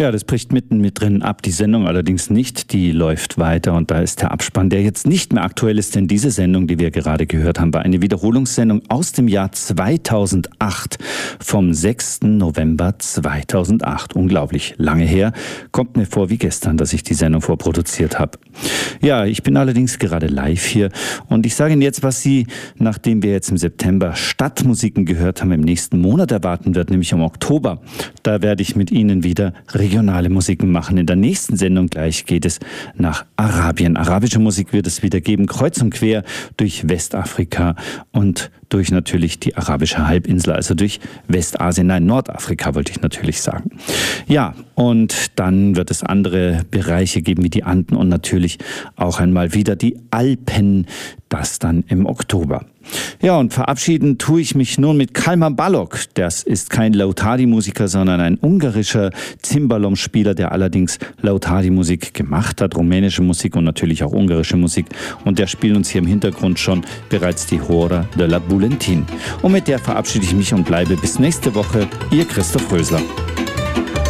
Ja, das bricht mitten mit drin ab. Die Sendung allerdings nicht, die läuft weiter und da ist der Abspann, der jetzt nicht mehr aktuell ist, denn diese Sendung, die wir gerade gehört haben, war eine Wiederholungssendung aus dem Jahr 2008, vom 6. November 2008. Unglaublich lange her. Kommt mir vor wie gestern, dass ich die Sendung vorproduziert habe. Ja, ich bin allerdings gerade live hier und ich sage Ihnen jetzt, was Sie, nachdem wir jetzt im September Stadtmusiken gehört haben, im nächsten Monat erwarten wird, nämlich im Oktober. Da werde ich mit Ihnen wieder regionale Musiken machen. In der nächsten Sendung gleich geht es nach Arabien. Arabische Musik wird es wieder geben, kreuz und quer durch Westafrika und durch natürlich die arabische Halbinsel, also durch Westasien, nein, Nordafrika wollte ich natürlich sagen. Ja, und dann wird es andere Bereiche geben wie die Anden und natürlich auch einmal wieder die Alpen, das dann im Oktober. Ja, und verabschieden tue ich mich nun mit Kalmar Balog. Das ist kein Lautadi-Musiker, sondern ein ungarischer Cimbalom-Spieler, der allerdings Lautadi-Musik gemacht hat, rumänische Musik und natürlich auch ungarische Musik. Und der spielt uns hier im Hintergrund schon bereits die Hora de la Bulentin. Und mit der verabschiede ich mich und bleibe bis nächste Woche. Ihr Christoph Rösler.